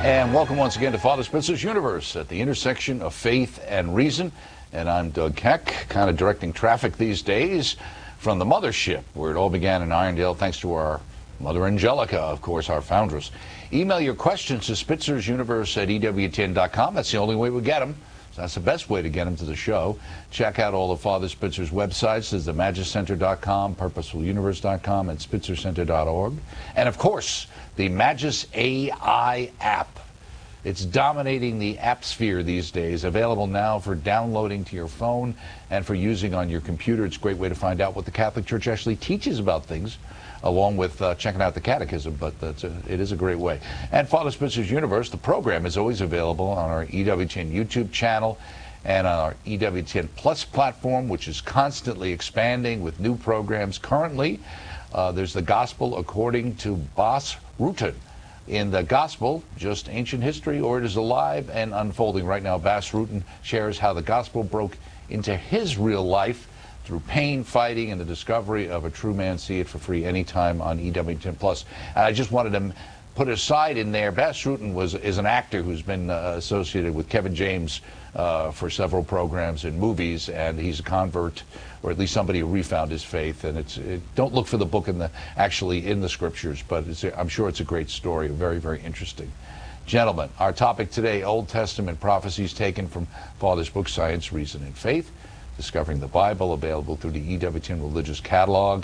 And welcome once again to Father Spitzer's Universe at the intersection of faith and reason. And I'm Doug Keck, kind of directing traffic these days from the mothership, where it all began in Irondale, thanks to our Mother Angelica, of course, our foundress. Email your questions to spitzer'suniverse@ewtn.com. That's the only way we get them. So that's the best way to get them to the show. Check out all of Father Spitzer's websites. There's themagiscenter.com, purposefuluniverse.com, and spitzercenter.org. And, of course, the Magis AI app. It's dominating the app sphere these days, available now for downloading to your phone and for using on your computer. It's a great way to find out what the Catholic Church actually teaches about things, along with checking out the catechism, but it is a great way. And Father Spitzer's Universe, the program, is always available on our EWTN YouTube channel and on our EWTN Plus platform, which is constantly expanding with new programs. Currently, there's the Gospel According to Bas Rutten. In the Gospel, just ancient history, or it is alive and unfolding. Right now, Bas Rutten shares how the Gospel broke into his real life through pain, fighting, and the discovery of a true man. See it for free anytime on EWTN Plus. And I just wanted to put aside in there, Bas Rutten is an actor who's been associated with Kevin James for several programs and movies, and he's a convert, or at least somebody who refound his faith. And don't look for the book actually in the scriptures, but I'm sure it's a great story, very, very interesting. Gentlemen, our topic today, Old Testament prophecies taken from Father's book, Science, Reason, and Faith. Discovering the Bible, available through the EWTN Religious Catalog,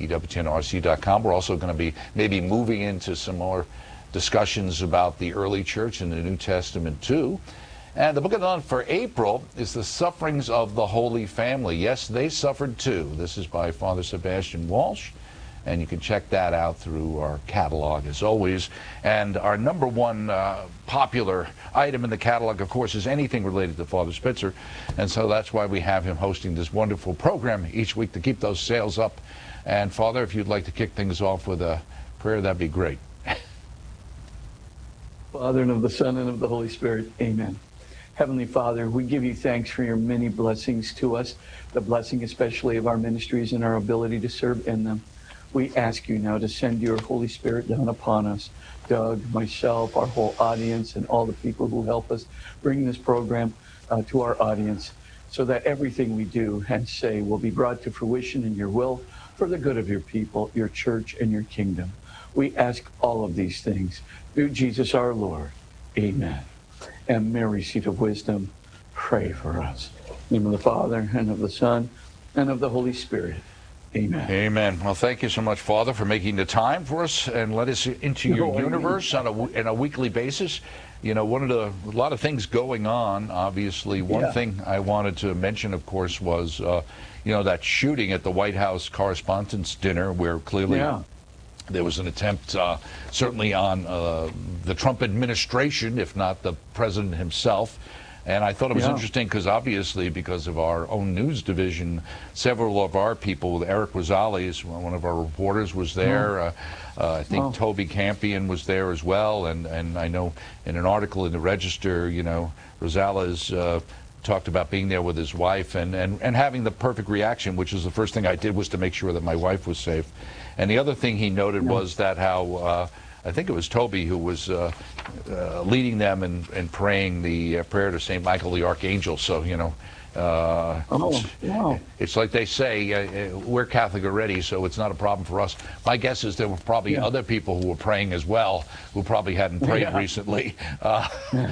EWTNRC.com. We're also going to be maybe moving into some more discussions about the early church and the New Testament too. And the book of the month for April is The Sufferings of the Holy Family. Yes, they suffered too. This is by Father Sebastian Walsh, and you can check that out through our catalog as always. And our number one popular item in the catalog, of course, is anything related to Father Spitzer. And so that's why we have him hosting this wonderful program each week to keep those sales up. And Father, if you'd like to kick things off with a prayer, that'd be great. Father, and of the Son, and of the Holy Spirit. Amen. Heavenly Father, we give you thanks for your many blessings to us, the blessing especially of our ministries and our ability to serve in them. We ask you now to send your Holy Spirit down upon us, Doug, myself, our whole audience, and all the people who help us bring this program to our audience, so that everything we do and say will be brought to fruition in your will for the good of your people, your church, and your kingdom. We ask all of these things through Jesus our Lord. Amen. And Mary, seat of wisdom, pray for us. In the name of the Father, and of the Son, and of the Holy Spirit. Amen. Amen. Well, thank you so much, Father, for making the time for us and let us into your universe on a weekly basis. You know, a lot of things going on, obviously. One thing I wanted to mention, of course, was, that shooting at the White House Correspondents' Dinner, where clearly there was an attempt, certainly on the Trump administration, if not the president himself. And I thought it was interesting because obviously, because of our own news division, several of our people, Eric Rosales, one of our reporters, was there. I think Toby Campion was there as well. And I know in an article in the Register, Rosales talked about being there with his wife and having the perfect reaction, which is the first thing I did was to make sure that my wife was safe. And the other thing he noted was that how I think it was Toby who was leading them and praying the prayer to St. Michael the Archangel. So, it's like they say, we're Catholic already, so it's not a problem for us. My guess is there were probably other people who were praying as well, who probably hadn't prayed recently. I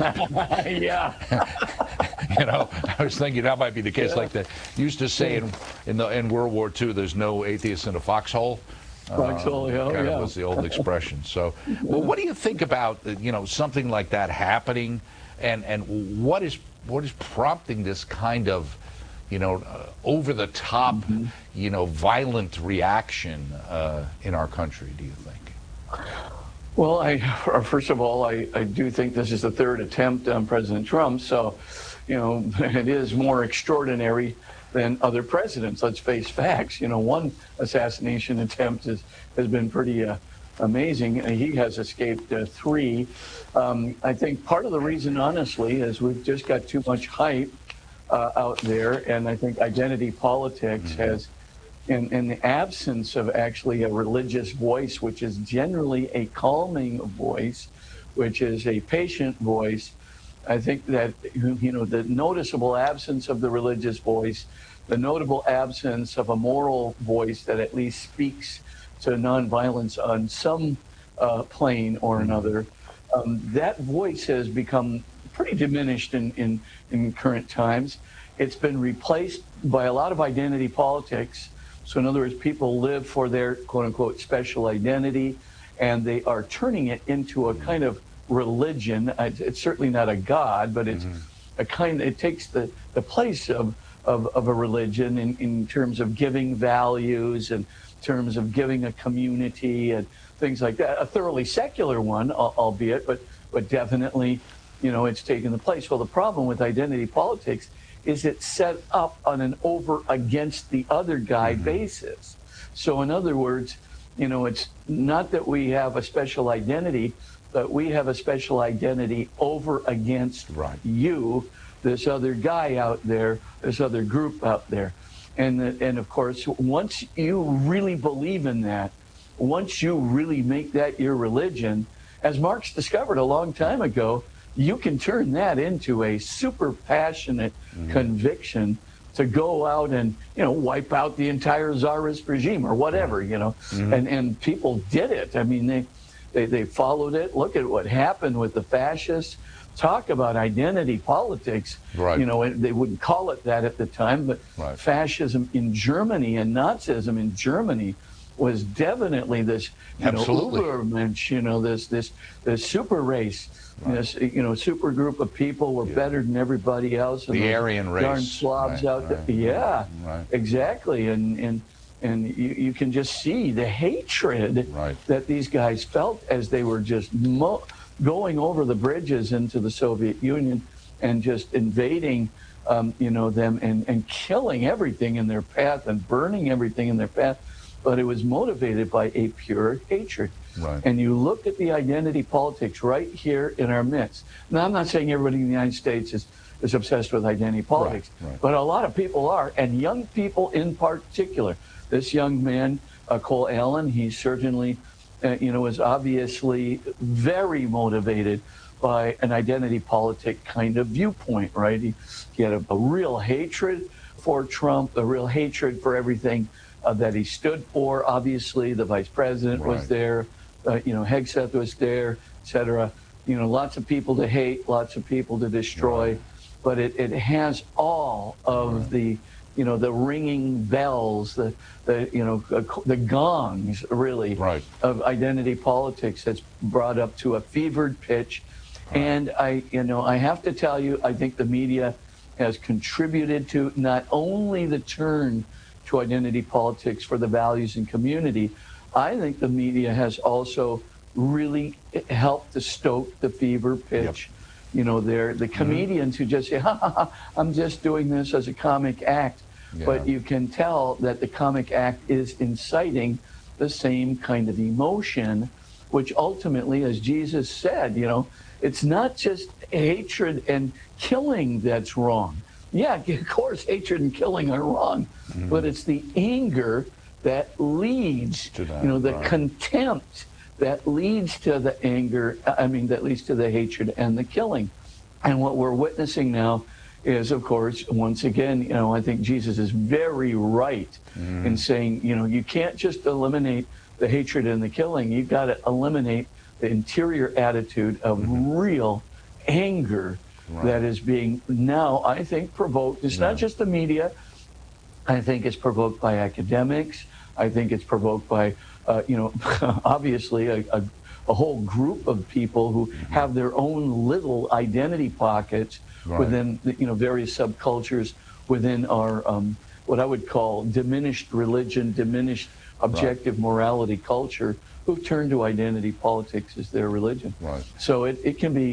was thinking that might be the case. Like they used to say in World War II, there's no atheist in a foxhole. Was the old expression. So, well, what do you think about something like that happening, and what is prompting this kind of over the top violent reaction in our country? Do you think? Well, first of all, I do think this is the third attempt on President Trump. So, it is more extraordinary than other presidents. Let's face facts. One assassination attempt has been pretty amazing. He has escaped 3. I think part of the reason, honestly, is we've just got too much hype out there, and I think identity politics has, in the absence of actually a religious voice, which is generally a calming voice, which is a patient voice. I think that, the noticeable absence of the religious voice, the notable absence of a moral voice that at least speaks to nonviolence on some plane or another, that voice has become pretty diminished in current times. It's been replaced by a lot of identity politics. So in other words, people live for their quote unquote special identity, and they are turning it into a kind of religion. It's certainly not a god, but it's it takes the place of a religion in terms of giving values and terms of giving a community and things like that. A thoroughly secular one, albeit, but definitely, it's taken the place. Well, the problem with identity politics is it's set up on an over against the other guy basis. So in other words, it's not that we have a special identity, but we have a special identity over against you, this other guy out there, this other group out there. And of course, once you really believe in that, once you really make that your religion, as Marx discovered a long time ago, you can turn that into a super passionate conviction to go out and, wipe out the entire Tsarist regime or whatever, and people did it. I mean, they followed it. Look at what happened with the fascists. Talk about identity politics. They wouldn't call it that at the time, but fascism in Germany and Nazism in Germany was definitely this, Ubermensch, this super race, this, super group of people were better than everybody else. And the Aryan race. Darn Slavs out there. Exactly. And you can just see the hatred that these guys felt as they were just going over the bridges into the Soviet Union and just invading, them and killing everything in their path and burning everything in their path. But it was motivated by a pure hatred. And you look at the identity politics right here in our midst. Now, I'm not saying everybody in the United States is obsessed with identity politics, but a lot of people are, and young people in particular. This young man, Cole Allen, he certainly, is obviously very motivated by an identity politic kind of viewpoint, right? He had a real hatred for Trump, a real hatred for everything that he stood for. Obviously, the vice president was there, Hegseth was there, et cetera. Lots of people to hate, lots of people to destroy, but it has all of the, the ringing bells, the gongs, really, of identity politics that's brought up to a fevered pitch. And I have to tell you, I think the media has contributed to not only the turn to identity politics for the values and community, I think the media has also really helped to stoke the fever pitch. They're the comedians who just say, I'm just doing this as a comic act. But you can tell that the comic act is inciting the same kind of emotion, which ultimately, as Jesus said, it's not just hatred and killing that's wrong. Yeah, of course, hatred and killing are wrong, but it's the anger that leads to that, the contempt that leads to the anger, that leads to the hatred and the killing. And what we're witnessing now is, of course, once again, I think Jesus is very right in saying, you can't just eliminate the hatred and the killing. You've got to eliminate the interior attitude of real anger that is being now, I think, provoked. It's not just the media. I think it's provoked by academics. I think it's provoked by, obviously a whole group of people who have their own little identity pockets within, various subcultures within our, what I would call diminished religion, diminished objective morality culture, who turn to identity politics as their religion. So it can be,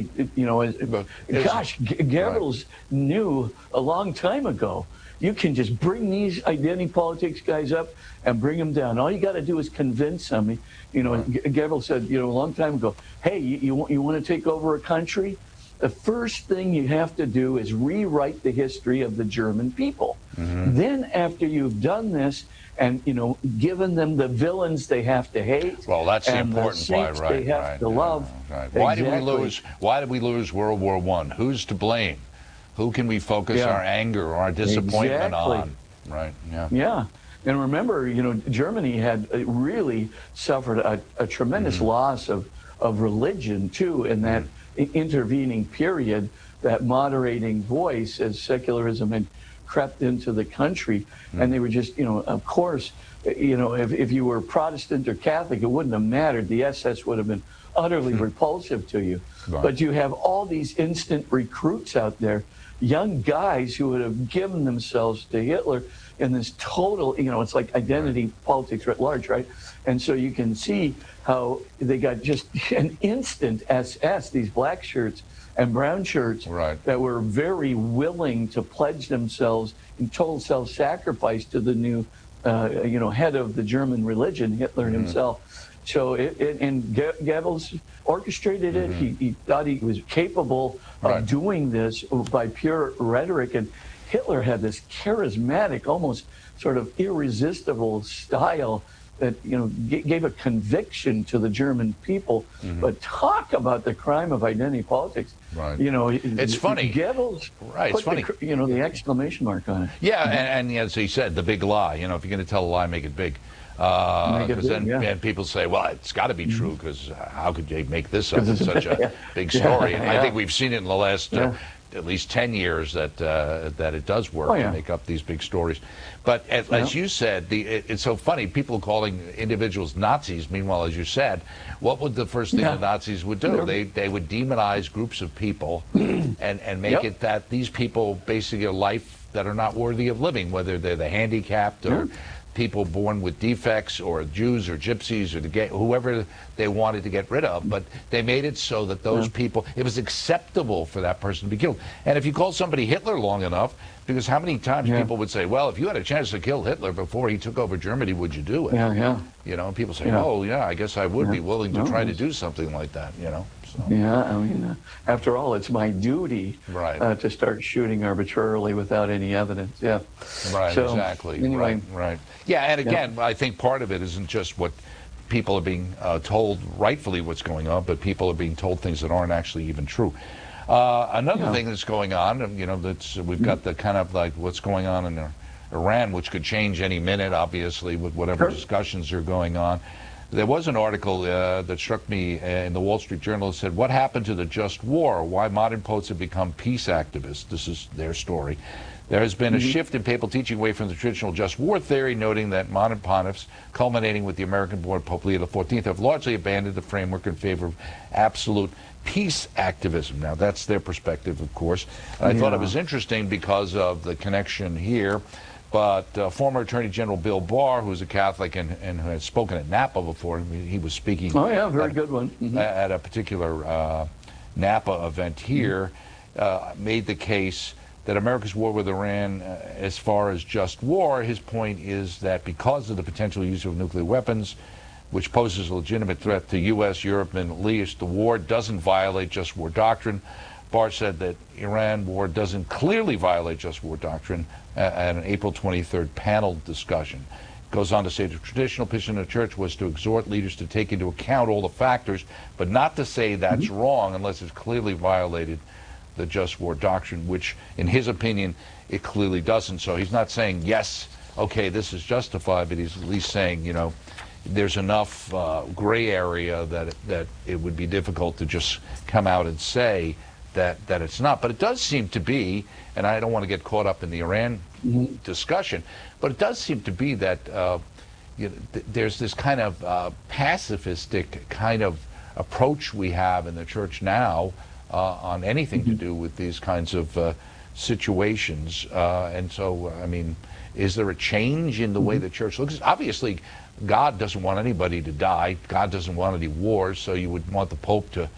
Goebbels knew a long time ago, you can just bring these identity politics guys up and bring them down. All you got to do is convince them. Goebbels said, a long time ago, hey, you want to take over a country? the first thing you have to do is rewrite the history of the German people. Then after you've done this and, given them the villains they have to hate, well, that's the and important the part, saints right? they have to love. Right. Why did we Exactly. lose? Why did we lose World War I? Who's to blame? Who can we focus our anger or our disappointment on? Right. Yeah. Yeah. And remember, Germany had really suffered a tremendous loss of religion, too, in that intervening period, that moderating voice as secularism had crept into the country. And they were just, of course, if you were Protestant or Catholic, it wouldn't have mattered. The SS would have been utterly repulsive to you. Right. But you have all these instant recruits out there, young guys who would have given themselves to Hitler in this total, it's like identity politics writ large, right? And so you can see how they got just an instant SS, these black shirts and brown shirts that were very willing to pledge themselves in total self-sacrifice to the new, head of the German religion, Hitler himself. So, and Goebbels orchestrated it. He thought he was capable of doing this by pure rhetoric. And Hitler had this charismatic, almost sort of irresistible style that, gave a conviction to the German people. But talk about the crime of identity politics. Right. It's funny. Goebbels put it's funny. the exclamation mark on it. Yeah, and as he said, the big lie. If you're going to tell a lie, make it big. Because then people say, well, it's got to be true, because how could they make this up in such a big story? And I think we've seen it in the last at least 10 years that it does work to make up these big stories. But as you said, it's so funny, people calling individuals Nazis. Meanwhile, as you said, what would the first thing the Nazis would do? They would demonize groups of people and make it that these people basically a life that are not worthy of living, whether they're the handicapped or people born with defects or Jews or gypsies or the gay, whoever they wanted to get rid of. But they made it so that those people, it was acceptable for that person to be killed. And if you call somebody Hitler long enough, because how many times people would say, well, if you had a chance to kill Hitler before he took over Germany, would you do it? And people say, oh, yeah, I guess I would be willing to try to do something like that, So. Yeah, I mean, after all, it's my duty to start shooting arbitrarily without any evidence. Yeah. Right, so, exactly. Anyway. Right. Yeah, and again, I think part of it isn't just what people are being told rightfully what's going on, but people are being told things that aren't actually even true. Another thing that's going on, that's we've got the kind of like what's going on in Iran, which could change any minute, obviously, with whatever discussions are going on. There was an article that struck me in the Wall Street Journal that said, what happened to the just war? Why modern popes have become peace activists. This is their story. There has been a shift in papal teaching away from the traditional just war theory, noting that modern pontiffs, culminating with the American-born Pope Leo XIV, have largely abandoned the framework in favor of absolute peace activism. Now, that's their perspective, of course. And I thought it was interesting because of the connection here. But former Attorney General Bill Barr, who's a Catholic and who has spoken at Napa before, he was speaking very good one. At a particular Napa event here, made the case that America's war with Iran, as far as just war, his point is that because of the potential use of nuclear weapons, which poses a legitimate threat to U.S., Europe, and Middle East, the war doesn't violate just war doctrine. Barr said that Iran war doesn't clearly violate just war doctrine at an April 23rd panel discussion. Goes on to say the traditional position of the church was to exhort leaders to take into account all the factors, but not to say that's wrong unless it's clearly violated the just war doctrine, which in his opinion it clearly doesn't. So he's not saying yes, okay, this is justified, but he's at least saying, there's enough gray area that it would be difficult to just come out and say that it's not. But it does seem to be, and I don't want to get caught up in the Iran discussion, but it does seem to be that there's this kind of pacifistic kind of approach we have in the church now on anything to do with these kinds of situations. And so, I mean, is there a change in the way the church looks? Obviously, God doesn't want anybody to die. God doesn't want any wars, so you would want the Pope to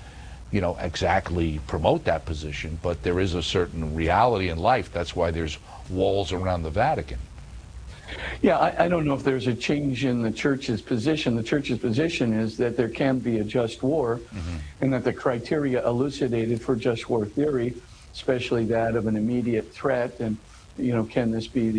exactly promote that position, but there is a certain reality in life. That's why there's walls around the Vatican. Yeah, I don't know if there's a change in the church's position. The church's position is that there can be a just war, and that the criteria elucidated for just war theory, especially that of an immediate threat, and can this be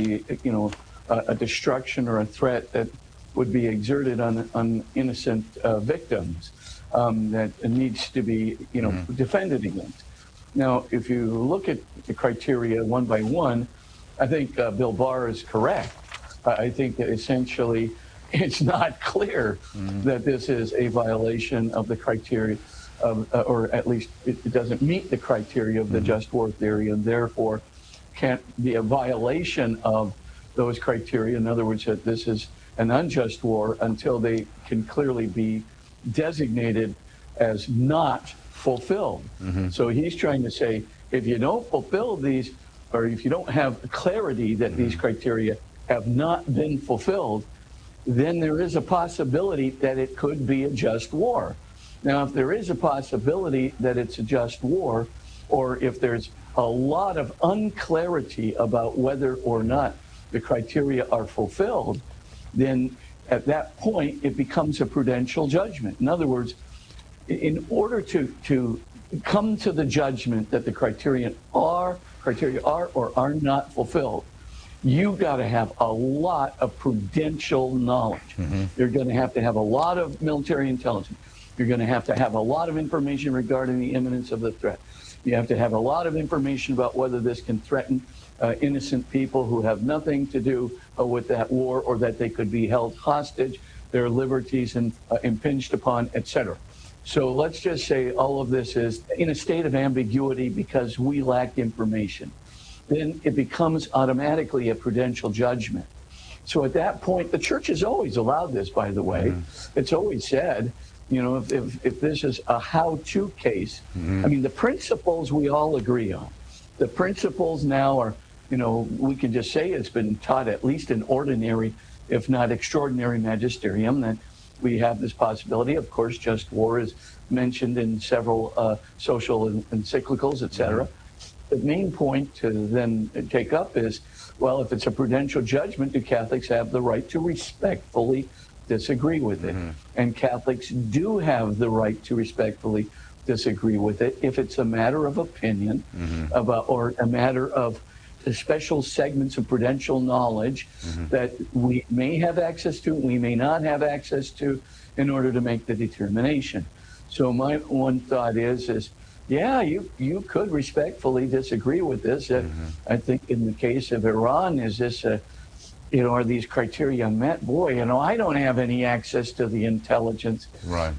a destruction or a threat that would be exerted on innocent victims that needs to be defended against. Now, if you look at the criteria one by one, I think Bill Barr is correct. I think that essentially it's not clear that this is a violation of the criteria or at least it doesn't meet the criteria of the just war theory, and therefore can't be a violation of those criteria. In other words, that this is an unjust war until they can clearly be designated as not fulfilled. So he's trying to say, if you don't fulfill these, or if you don't have clarity that these criteria have not been fulfilled, then there is a possibility that it could be a just war. Now, if there is a possibility that it's a just war, or if there's a lot of unclarity about whether or not the criteria are fulfilled, then at that point it becomes a prudential judgment. In other words, in order to come to the judgment that the criteria are or are not fulfilled, you've got to have a lot of prudential knowledge. You're going to have a lot of military intelligence. You're going to have a lot of information regarding the imminence of the threat. You have to have a lot of information about whether this can threaten innocent people who have nothing to do with that war, or that they could be held hostage, their liberties impinged upon, etc. So let's just say all of this is in a state of ambiguity because we lack information. Then it becomes automatically a prudential judgment. So at that point, the church has always allowed this, by the way. It's always said, if this is a how-to case, I mean, the principles we all agree on. The principles now are, we can just say it's been taught at least in ordinary, if not extraordinary magisterium, that we have this possibility. Of course, just war is mentioned in several social encyclicals, etc. The main point to then take up is, well, if it's a prudential judgment, do Catholics have the right to respectfully disagree with it? And Catholics do have the right to respectfully disagree with it if it's a matter of opinion about, or a matter of special segments of prudential knowledge that we may have access to, we may not have access to, in order to make the determination. So my one thought is yeah, you could respectfully disagree with this. I think in the case of Iran, is this are these criteria met? Boy, I don't have any access to the intelligence, right?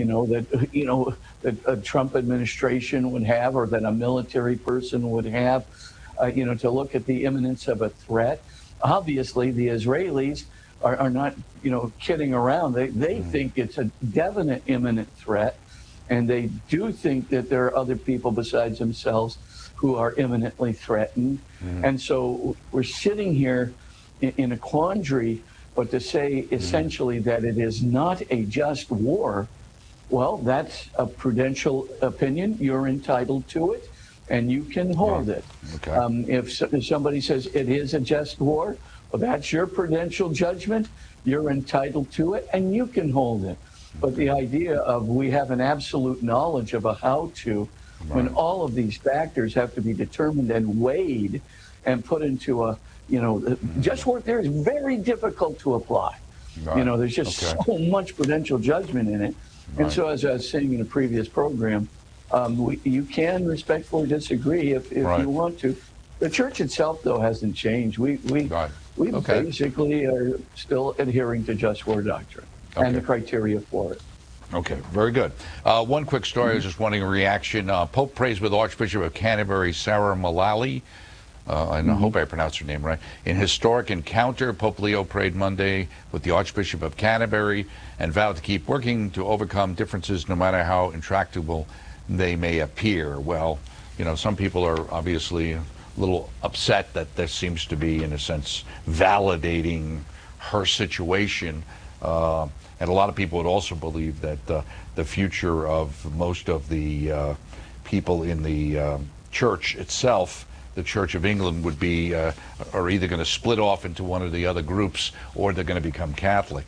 That a Trump administration would have, or that a military person would have, to look at the imminence of a threat. Obviously, the Israelis are not, kidding around. They think it's a definite imminent threat, and they do think that there are other people besides themselves who are imminently threatened. And so we're sitting here in a quandary, but to say essentially that it is not a just war, well, that's a prudential opinion. You're entitled to it, and you can hold it. Okay. If somebody says it is a just war, well, that's your prudential judgment. You're entitled to it, and you can hold it. But the idea of we have an absolute knowledge of a how-to, when all of these factors have to be determined and weighed and put into a, just war theory is very difficult to apply. Right. There's just so much prudential judgment in it. Right. And so, as I was saying in a previous program, you can respectfully disagree if you want to. The church itself, though, hasn't changed. We basically are still adhering to just war doctrine and the criteria for it. Okay, very good. One quick story. I was just wanting a reaction. Pope prays with Archbishop of Canterbury, Sarah Mullally. I hope I pronounced her name right. In historic encounter, Pope Leo prayed Monday with the Archbishop of Canterbury and vowed to keep working to overcome differences no matter how intractable they may appear. Well, some people are obviously a little upset that this seems to be, in a sense, validating her situation. And a lot of people would also believe that the future of most of the people in the church itself, the Church of England would be are either going to split off into one of the other groups, or they're going to become Catholic.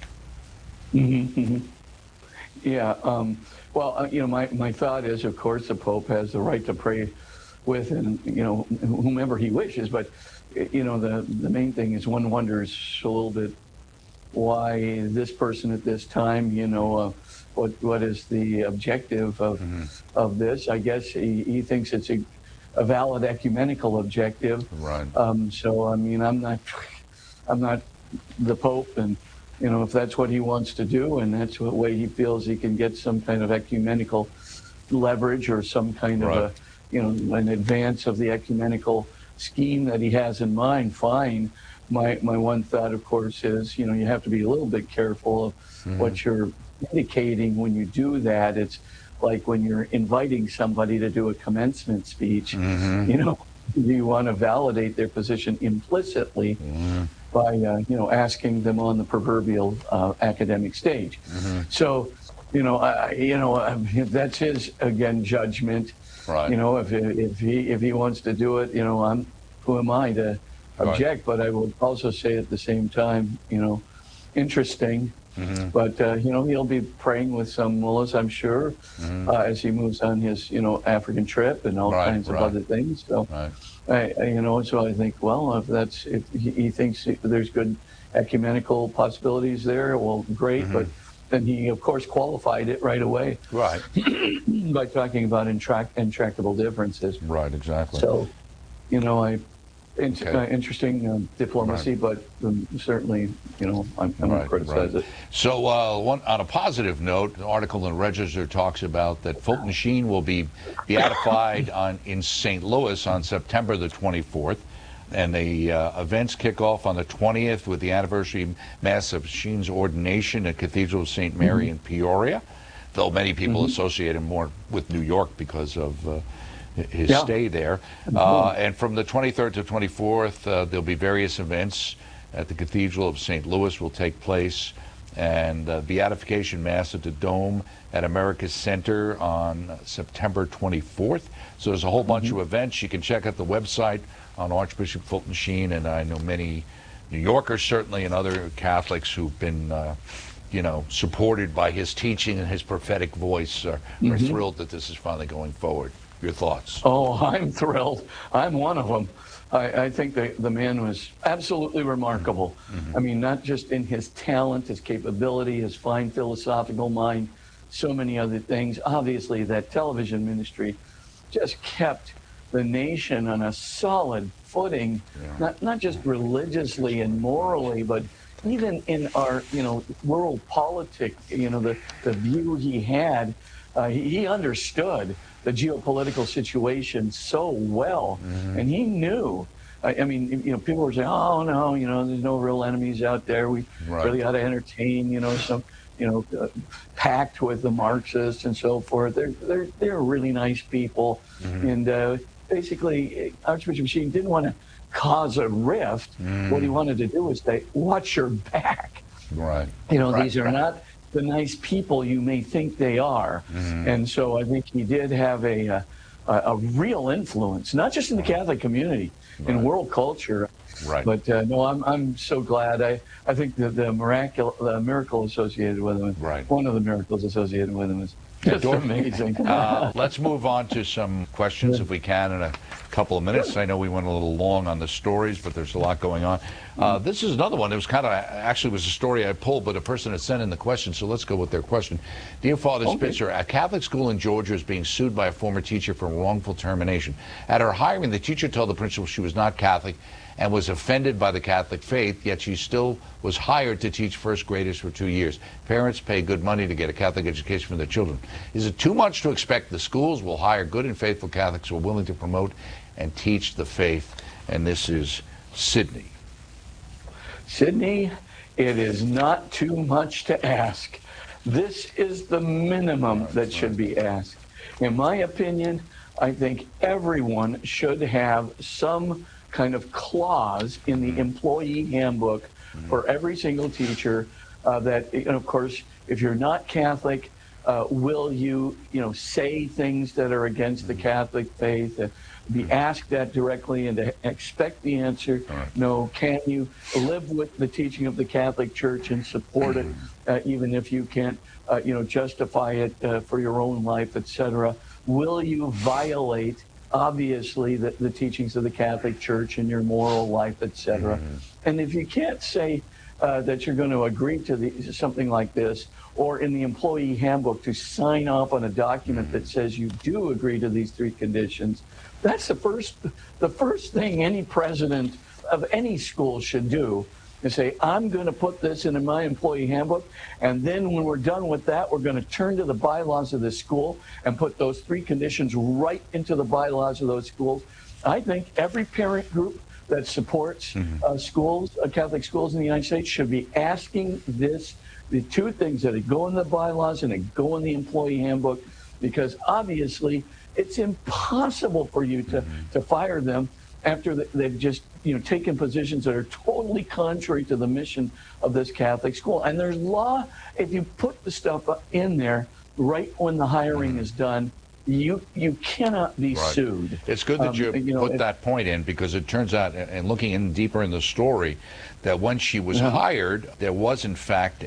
Yeah. Well, my thought is, of course, the Pope has the right to pray with, and whomever he wishes. But the main thing is, one wonders a little bit why this person at this time. What is the objective of this? I guess he thinks it's a valid ecumenical objective. Right. So I mean, I'm not the Pope, and if that's what he wants to do, and that's what way he feels he can get some kind of ecumenical leverage or some kind of an advance of the ecumenical scheme that he has in mind, fine. My one thought, of course, is you have to be a little bit careful of what you're indicating when you do that. It's like when you're inviting somebody to do a commencement speech. You want to validate their position implicitly by asking them on the proverbial academic stage. So that's his judgment. Right. If he wants to do it, who am I to object? But I would also say at the same time, interesting. But he'll be praying with some mullahs, I'm sure, as he moves on his African trip and all kinds of other things. So, so I think, well, if he thinks there's good ecumenical possibilities there, well, great. But then he, of course, qualified it right away, right, by talking about intractable differences. Right, exactly. So, interesting diplomacy, but certainly, I'm going to criticize it. So, on a positive note, an article in the Register talks about that Fulton Sheen will be beatified in St. Louis on September the 24th. And the events kick off on the 20th with the anniversary Mass of Sheen's ordination at Cathedral of St. Mary in Peoria, though many people associate him more with New York because of his stay there. And from the 23rd to 24th, there'll be various events at the Cathedral of St. Louis will take place, and Beatification Mass at the Dome at America's Center on September 24th. So there's a whole bunch of events. You can check out the website on Archbishop Fulton Sheen, and I know many New Yorkers certainly and other Catholics who've been supported by his teaching and his prophetic voice are thrilled that this is finally going forward. Your thoughts? Oh, I'm thrilled. I'm one of them. I think the man was absolutely remarkable. I mean, not just in his talent, his capability, his fine philosophical mind, so many other things. Obviously, that television ministry just kept the nation on a solid footing, not just religiously and morally, but even in our, world politics, the view he had, he understood the geopolitical situation so well, and he knew. I mean, people were saying, "Oh no, there's no real enemies out there. We really ought to entertain, some, pact with the Marxists and so forth." They're really nice people, and basically, Archbishop Sheen didn't want to cause a rift. What he wanted to do was say, "Watch your back." Right. These are not the nice people you may think they are. And so I think he did have a real influence, not just in the Catholic community, in world culture. Right. But no, I'm so glad. I think that the miracle associated with him, one of the miracles associated with him, is just amazing. Let's move on to some questions if we can in a couple of minutes. I know we went a little long on the stories, but there's a lot going on. This is another one. It was actually was a story I pulled, but a person had sent in the question, so let's go with their question. Dear Father Spitzer, a Catholic school in Georgia is being sued by a former teacher for wrongful termination. At her hiring, the teacher told the principal she was not Catholic and was offended by the Catholic faith, yet she still was hired to teach first graders for 2 years. Parents pay good money to get a Catholic education for their children. Is it too much to expect the schools will hire good and faithful Catholics who are willing to promote and teach the faith? And this is Sydney. Sydney, it is not too much to ask. This is the minimum that should be asked. In my opinion, I think everyone should have some kind of clause in the employee handbook for every single teacher that, of course, if you're not Catholic, Will you, say things that are against the Catholic faith? Be asked that directly and to expect the answer. Right. No. Can you live with the teaching of the Catholic Church and support it, even if you can't, justify it for your own life, etc.? Will you violate, obviously, the teachings of the Catholic Church in your moral life, etc.? And if you can't say that you're going to agree to something like this, or in the employee handbook to sign off on a document that says you do agree to these 3 conditions, that's the first thing any president of any school should do, is say, I'm going to put this in my employee handbook, and then when we're done with that, we're going to turn to the bylaws of the school and put those 3 conditions right into the bylaws of those schools. I think every parent group that supports schools, Catholic schools in the United States, should be asking the 2 things that go in the bylaws and that go in the employee handbook, because obviously it's impossible for you to fire them after they've just taken positions that are totally contrary to the mission of this Catholic school. And there's law. If you put the stuff in there right when the hiring is done, you cannot be sued. It's good that you put that point in, because it turns out, and looking in deeper in the story, that when she was hired, there was in fact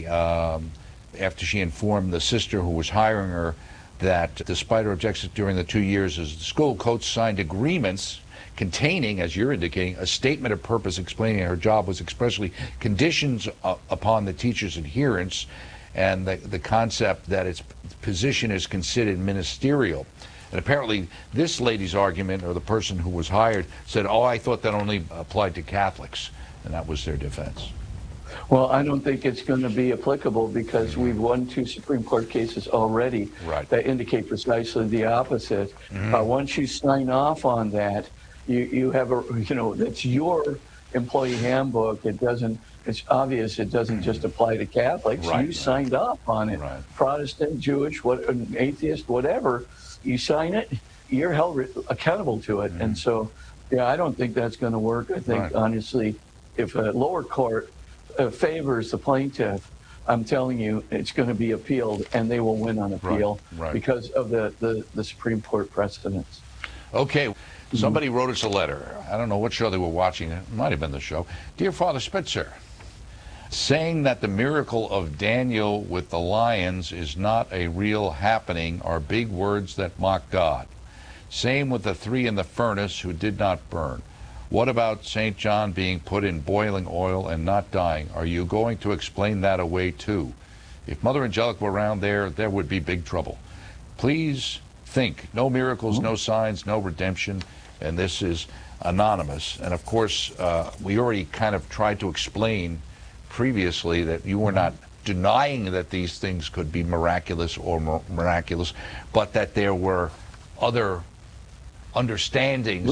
after she informed the sister who was hiring her that despite her objections during the 2 years, as the school coach signed agreements containing, as you're indicating, a statement of purpose explaining her job was expressly conditions upon the teacher's adherence, and the concept that its position is considered ministerial. And apparently this lady's argument, or the person who was hired, said, oh, I thought that only applied to Catholics, and that was their defense. Well, I don't think it's going to be applicable, because we've won 2 Supreme Court cases already that indicate precisely the opposite. Once you sign off on that, you have that's your employee handbook. It's obvious it doesn't just apply to Catholics. You signed off on it. Protestant, Jewish, atheist, whatever, you sign it, you're held accountable to it. And so, I don't think that's going to work. I think, honestly, if a lower court favors the plaintiff, I'm telling you, it's going to be appealed, and they will win on appeal because of the Supreme Court precedents. Okay. Somebody wrote us a letter. I don't know what show they were watching. It might have been the show. Dear Father Spitzer, saying that the miracle of Daniel with the lions is not a real happening are big words that mock God. Same with the 3 in the furnace who did not burn. What about St. John being put in boiling oil and not dying? Are you going to explain that away too? If Mother Angelica were around there would be big trouble. Please think. No miracles, no signs, no redemption. And this is anonymous. And of course, we already kind of tried to explain previously that you were not denying that these things could be miraculous or miraculous, but that there were other understandings